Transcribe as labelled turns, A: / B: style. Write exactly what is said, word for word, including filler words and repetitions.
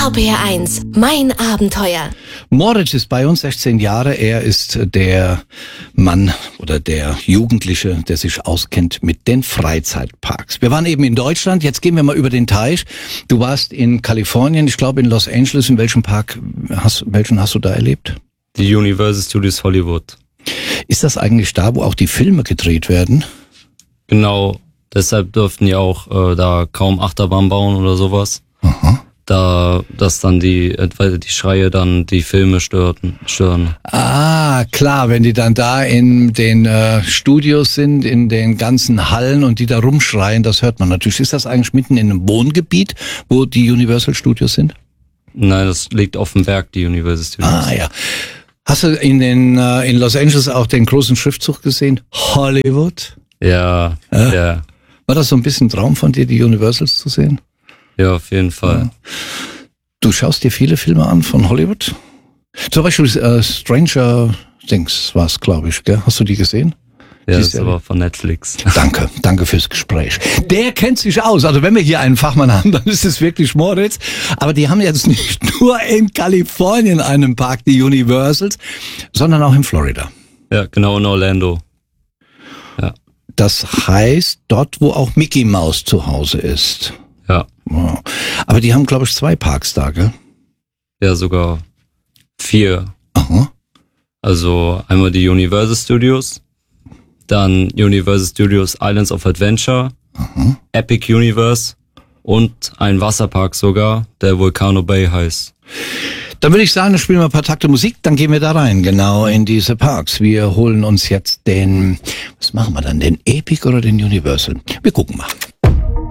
A: R B R eins, mein Abenteuer.
B: Moritz ist bei uns, sechzehn Jahre. Er ist der Mann oder der Jugendliche, der sich auskennt mit den Freizeitparks. Wir waren eben in Deutschland, jetzt gehen wir mal über den Teich. Du warst in Kalifornien, ich glaube in Los Angeles. In welchem Park hast, welchen hast du da erlebt?
C: Die Universal Studios Hollywood.
B: Ist das eigentlich da, wo auch die Filme gedreht werden?
C: Genau, deshalb dürften die auch äh, da kaum Achterbahn bauen oder sowas.
B: Aha.
C: Da, dass dann die, weil die Schreie dann die Filme störten, stören.
B: Ah, klar, wenn die dann da in den äh, Studios sind, in den ganzen Hallen und die da rumschreien, das hört man natürlich. Ist das eigentlich mitten in einem Wohngebiet, wo die Universal Studios sind?
C: Nein, das liegt auf dem Berg, die Universal Studios.
B: Ah, ja. Hast du in den äh, in Los Angeles auch den großen Schriftzug gesehen? Hollywood?
C: Ja,
B: äh?
C: ja.
B: War das so ein bisschen ein Traum von dir, die Universals zu sehen?
C: Ja, auf jeden Fall. Ja.
B: Du schaust dir viele Filme an von Hollywood? Zum Beispiel äh, Stranger Things war es, glaube ich, gell? Hast du die gesehen?
C: Ja, das ist aber von Netflix.
B: Danke, danke fürs Gespräch. Der kennt sich aus. Also wenn wir hier einen Fachmann haben, dann ist es wirklich Moritz. Aber die haben jetzt nicht nur in Kalifornien einen Park, die Universals, sondern auch in Florida.
C: Ja, genau, in Orlando. Ja.
B: Das heißt, dort, wo auch Mickey Mouse zu Hause ist.
C: Ja.
B: Wow. Aber die haben, glaube ich, zwei Parks da, gell?
C: Ja, sogar vier.
B: Aha.
C: Also einmal die Universal Studios, dann Universal Studios Islands of Adventure,
B: Aha.
C: Epic Universe und ein Wasserpark sogar, der Volcano Bay heißt.
B: Dann würde ich sagen, dann spielen wir ein paar Takte Musik, dann gehen wir da rein, genau in diese Parks. Wir holen uns jetzt den, was machen wir dann, den Epic oder den Universal? Wir gucken mal.